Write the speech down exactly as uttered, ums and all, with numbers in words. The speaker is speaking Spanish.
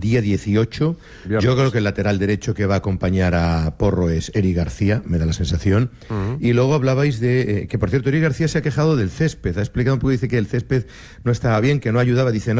día dieciocho. Viernes. Yo creo que el lateral derecho que va a acompañar a Porro es Eric García, me da la sensación. Uh-huh. Y luego hablabais de... Eh, que, por cierto, Eric García se ha quejado del césped. Ha explicado un poco, dice que el césped no estaba bien, que no ayudaba. Dice, no,